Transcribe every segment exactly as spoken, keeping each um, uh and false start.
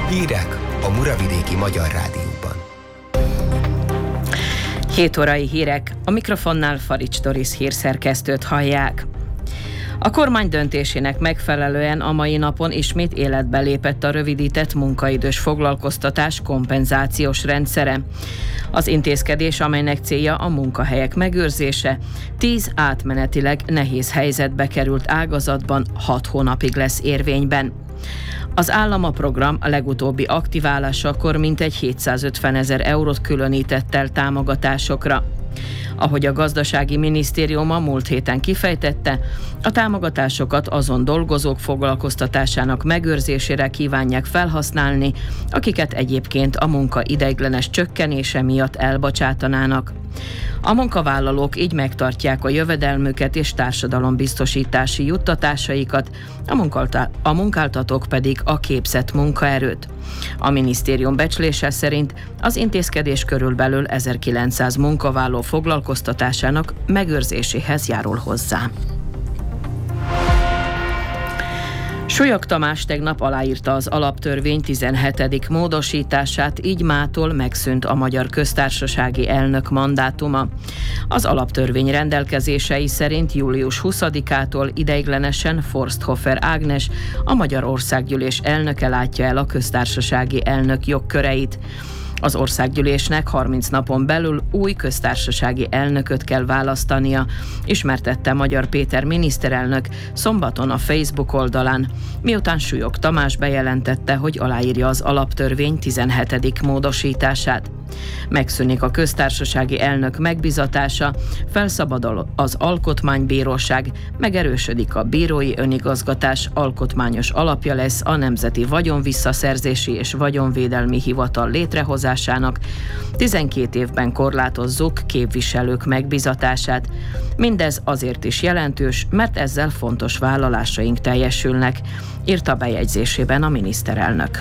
Hírek a Muravidéki Magyar Rádióban. hét órai hírek, a mikrofonnál Farics Doris hírszerkesztőt hallják. A kormány döntésének megfelelően a mai napon ismét életbe lépett a rövidített munkaidős foglalkoztatás kompenzációs rendszere. Az intézkedés, amelynek célja a munkahelyek megőrzése, tíz átmenetileg nehéz helyzetbe került ágazatban hat hónapig lesz érvényben. Az állam a program a legutóbbi aktiválásakor mintegy hétszázötven ezer eurót különített el támogatásokra. Ahogy a gazdasági minisztérium a múlt héten kifejtette, a támogatásokat azon dolgozók foglalkoztatásának megőrzésére kívánják felhasználni, akiket egyébként a munka ideiglenes csökkenése miatt elbocsátanának. A munkavállalók így megtartják a jövedelmüket és társadalombiztosítási juttatásaikat, a, munkálta- a munkáltatók pedig a képzett munkaerőt. A minisztérium becslése szerint az intézkedés körülbelül ezerkilencszáz munkavállaló foglalkoztatásának megőrzéséhez járul hozzá. Súlyog Tamás tegnap aláírta az alaptörvény tizenhetedik módosítását, így mától megszűnt a Magyar Köztársasági Elnök mandátuma. Az alaptörvény rendelkezései szerint július huszadikától ideiglenesen Forsthofer Ágnes, a Magyar Országgyűlés elnöke látja el a köztársasági elnök jogköreit. Az országgyűlésnek harminc napon belül új köztársasági elnököt kell választania, ismertette Magyar Péter miniszterelnök szombaton a Facebook oldalán, miután Súlyog Tamás bejelentette, hogy aláírja az alaptörvény tizenhetedik módosítását. Megszűnik a köztársasági elnök megbizatása, felszabadul az alkotmánybíróság, megerősödik a bírói önigazgatás, alkotmányos alapja lesz a Nemzeti Vagyonvisszaszerzési és Vagyonvédelmi Hivatal létrehozásának, tizenkét évben korlátozzuk képviselők megbizatását. Mindez azért is jelentős, mert ezzel fontos vállalásaink teljesülnek, írta bejegyzésében a miniszterelnök.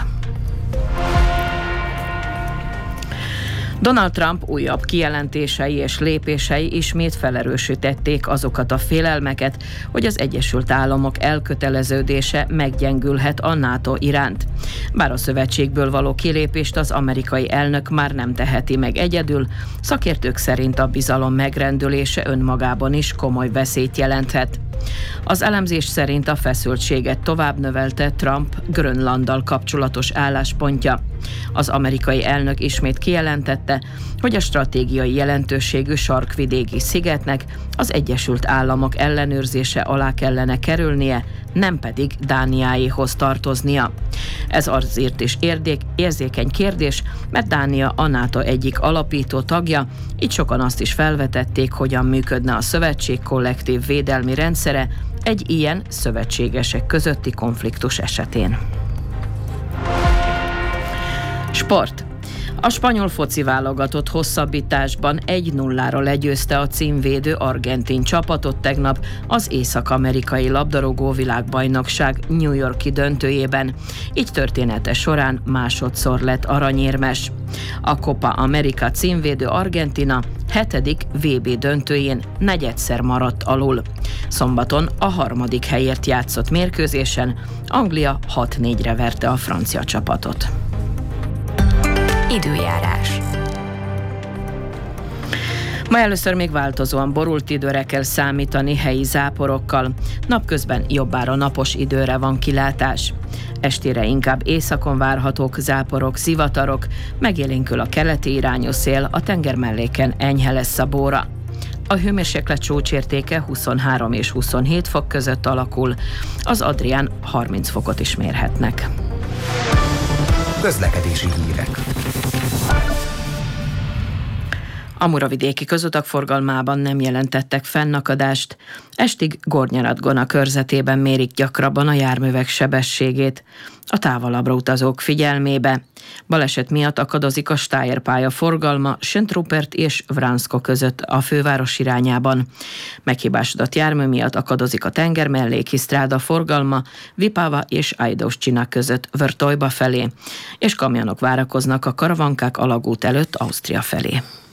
Donald Trump újabb kijelentései és lépései ismét felerősítették azokat a félelmeket, hogy az Egyesült Államok elköteleződése meggyengülhet a NATO iránt. Bár a szövetségből való kilépést az amerikai elnök már nem teheti meg egyedül, szakértők szerint a bizalom megrendülése önmagában is komoly veszélyt jelenthet. Az elemzés szerint a feszültséget tovább növelte Trump Grönlanddal kapcsolatos álláspontja. Az amerikai elnök ismét kijelentette, hogy a stratégiai jelentőségű sarkvidéki szigetnek az Egyesült Államok ellenőrzése alá kellene kerülnie, nem pedig Dániáéhoz tartoznia. Ez azért is érdék, érzékeny kérdés, mert Dánia a NATO egyik alapító tagja, így sokan azt is felvetették, hogyan működne a szövetség kollektív védelmi rendszere egy ilyen szövetségesek közötti konfliktus esetén. Sport. A spanyol foci válogatott hosszabbításban egy nullára legyőzte a címvédő argentin csapatot tegnap az észak-amerikai labdarúgó világbajnokság New York-i döntőjében. Így története során másodszor lett aranyérmes. A Copa America címvédő Argentina hetedik vé bé döntőjén negyedszer maradt alul. Szombaton a harmadik helyért játszott mérkőzésen Anglia hat négyre verte a francia csapatot. Időjárás. Ma először még változóan borult időre kell számítani helyi záporokkal. Napközben jobbára napos időre van kilátás. Estére inkább északon várhatók záporok, zivatarok, megélénkül a keleti irányú szél, a tengermelléken enyhe lesz a bóra. A hőmérséklet csúcsértéke huszonhárom és huszonhét fok között alakul, az Adrián harminc fokot is mérhetnek. Közlekedési hírek. A muravidéki közutak forgalmában nem jelentettek fennakadást. Estig Gornyaradgona körzetében mérik gyakrabban a járművek sebességét. A távolabbra utazók figyelmébe. Baleset miatt akadozik a Steyr pálya forgalma Schöntrupert és Vransko között a főváros irányában. Meghibásodott jármű miatt akadozik a tengermelléki stráda forgalma Vipava és Ajdoscsina között Vrtojba felé, és kamionok várakoznak a Karavankák alagút előtt Ausztria felé.